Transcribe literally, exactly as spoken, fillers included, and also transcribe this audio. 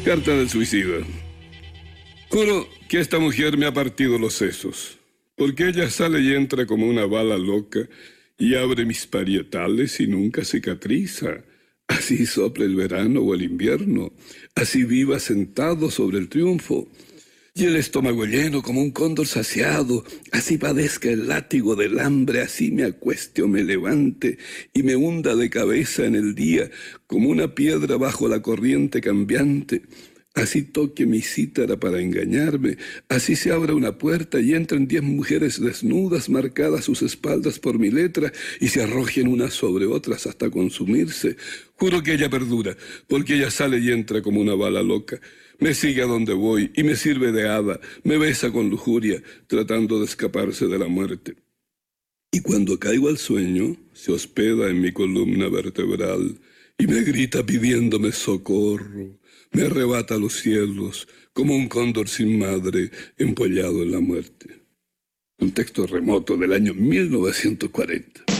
Carta del suicida. Juro que esta mujer me ha partido los sesos, porque ella sale y entra como una bala loca y abre mis parietales y nunca cicatriza. Así sopla el verano o el invierno, así viva sentado sobre el triunfo. Y el estómago lleno como un cóndor saciado, así padezca el látigo del hambre, así me acueste o me levante y me hunda de cabeza en el día como una piedra bajo la corriente cambiante. Así toque mi cítara para engañarme, así se abra una puerta y entren diez mujeres desnudas marcadas sus espaldas por mi letra y se arrojen unas sobre otras hasta consumirse. Juro que ella perdura, porque ella sale y entra como una bala loca. Me sigue a donde voy y me sirve de hada, me besa con lujuria, tratando de escaparse de la muerte. Y cuando caigo al sueño, se hospeda en mi columna vertebral y me grita pidiéndome socorro. Me arrebata los cielos como un cóndor sin madre empollado en la muerte. Un texto remoto del año mil novecientos cuarenta.